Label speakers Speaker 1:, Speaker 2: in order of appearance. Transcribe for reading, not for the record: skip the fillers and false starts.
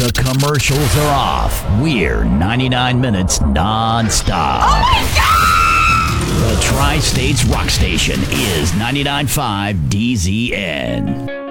Speaker 1: the commercials are off. We're 99 minutes non-stop.
Speaker 2: Oh my God!
Speaker 1: The Tri-States Rock Station is 99.5 DZN.